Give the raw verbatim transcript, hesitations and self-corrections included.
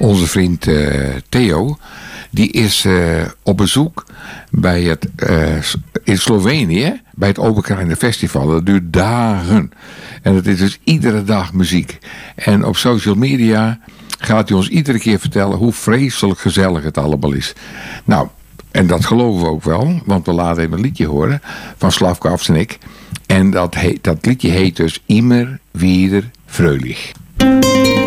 onze vriend uh, Theo, die is uh, op bezoek bij het, uh, in Slovenië, bij het Oberkrainer Festival. Dat duurt dagen. En het is dus iedere dag muziek. En op social media gaat hij ons iedere keer vertellen hoe vreselijk gezellig het allemaal is. Nou, en dat geloven we ook wel, want we laten even een liedje horen van Slavko Avsenik. En dat, heet, dat liedje heet dus Immer wieder fröhlich.